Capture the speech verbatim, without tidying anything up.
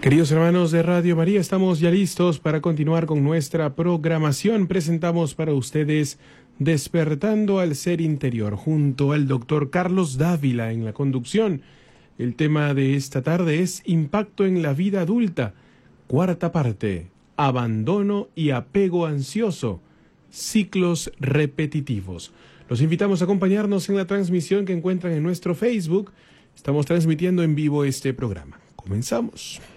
Queridos hermanos de Radio María, estamos ya listos para continuar con nuestra programación. Presentamos para ustedes Despertando al Ser Interior, junto al doctor Carlos Dávila en la conducción. El tema de esta tarde es Impacto en la vida adulta, cuarta parte, abandono y apego ansioso, ciclos repetitivos. Los invitamos a acompañarnos en la transmisión que encuentran en nuestro Facebook. Estamos transmitiendo en vivo este programa. Comenzamos.